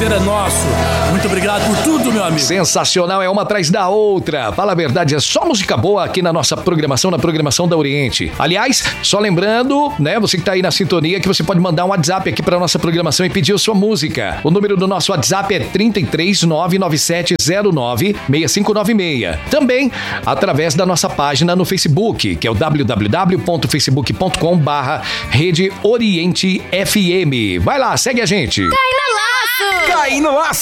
prazer é nosso. Muito obrigado por tudo, meu amigo. Sensacional, é uma atrás da outra. Fala a verdade, é só música boa aqui na nossa programação, na programação da Oriente. Aliás, só lembrando, né, você que tá aí na sintonia, que você pode mandar um WhatsApp aqui pra nossa programação e pedir a sua música. O número do nosso WhatsApp é 33997096596. Também através da nossa página no Facebook, que é o www.facebook.com/Rede Oriente FM. Vai lá, segue a gente. Cai no laço! Cai no laço!